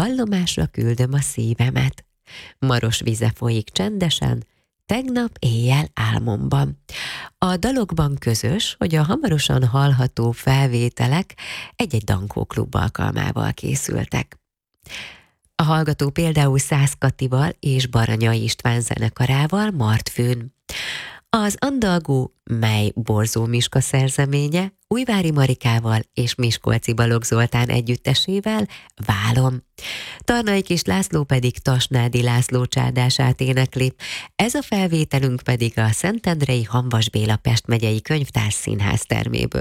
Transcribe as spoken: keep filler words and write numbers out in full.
vallomásra küldöm a szívemet. Maros vize folyik csendesen, tegnap éjjel álmomban. A dalokban közös, hogy a hamarosan hallható felvételek egy-egy Dankó Klub alkalmával készültek. A hallgató például Szász Katival és Baranyai István zenekarával Martfőn. Az andalgó, mely Borzó Miska szerzeménye, Újvári Marikával és Miskolci Balogh Zoltán együttesével Válom. Tarnai Kis László pedig Tasnádi László csádását énekli. Ez a felvételünk pedig a Szentendrei Hamvas Béla Pest megyei könyvtár színház terméből